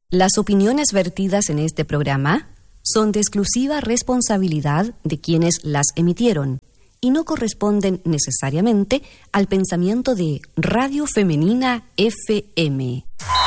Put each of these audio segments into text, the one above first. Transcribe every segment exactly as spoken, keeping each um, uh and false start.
Las opiniones vertidas en este programa son de exclusiva responsabilidad de quienes las emitieron y no corresponden necesariamente al pensamiento de Radio Femenina F M.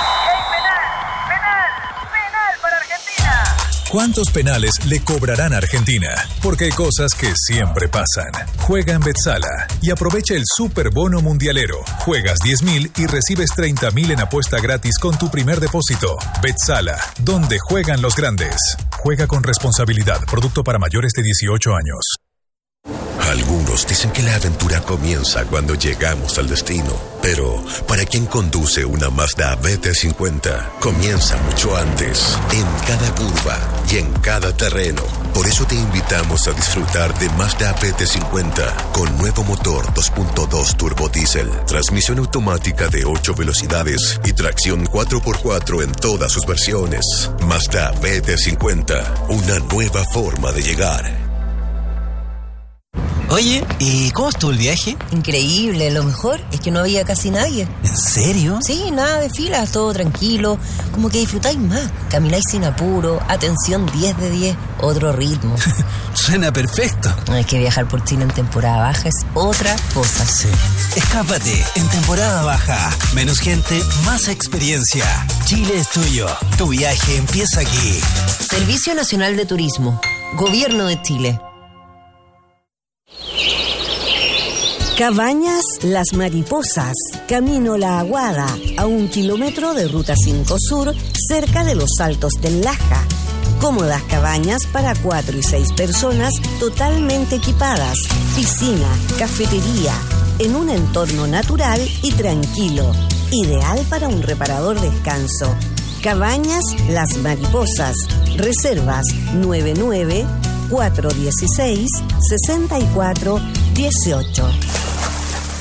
¿Cuántos penales le cobrarán a Argentina? Porque hay cosas que siempre pasan. Juega en Betsala y aprovecha el super bono mundialero. Juegas diez mil y recibes treinta mil en apuesta gratis con tu primer depósito. Betsala, donde juegan los grandes. Juega con responsabilidad. Producto para mayores de dieciocho años. Algunos dicen que la aventura comienza cuando llegamos al destino, pero para quien conduce una Mazda B T cincuenta, comienza mucho antes, en cada curva y en cada terreno. Por eso te invitamos a disfrutar de Mazda B T cincuenta con nuevo motor dos punto dos turbo diésel, transmisión automática de ocho velocidades y tracción cuatro por cuatro en todas sus versiones. Mazda B T cincuenta, una nueva forma de llegar. Oye, ¿y cómo estuvo el viaje? Increíble, lo mejor es que no había casi nadie. ¿En serio? Sí, nada de filas, todo tranquilo, como que disfrutáis más, camináis sin apuro, atención diez de diez, otro ritmo. Suena perfecto. Es que viajar por Chile en temporada baja es otra cosa. Sí. Escápate en temporada baja. Menos gente, más experiencia. Chile es tuyo. Tu viaje empieza aquí. Servicio Nacional de Turismo. Gobierno de Chile. Cabañas Las Mariposas, Camino La Aguada, a un kilómetro de Ruta cinco Sur, cerca de los Altos del Laja. Cómodas cabañas para cuatro y seis personas, totalmente equipadas, piscina, cafetería, en un entorno natural y tranquilo, ideal para un reparador descanso. Cabañas Las Mariposas, reservas nueve nueve, cuatro uno seis, seis cuatro uno ocho.